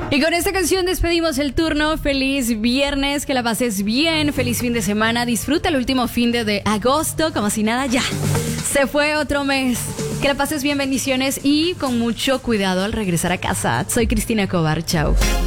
Y con esta canción despedimos el turno. Feliz viernes, que la pases bien, feliz fin de semana, disfruta el último fin de agosto, como si nada ya. Se fue otro mes. Que la pases bien, bendiciones y con mucho cuidado al regresar a casa. Soy Cristina Cobar, chao.